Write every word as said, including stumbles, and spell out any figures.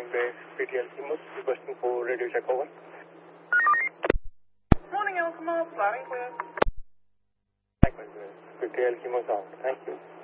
morning base, P T L Kimmel, requesting for radio check over. Morning, Alkmaar, flying clear. Likewise, P T L Kimmel out. Thank you.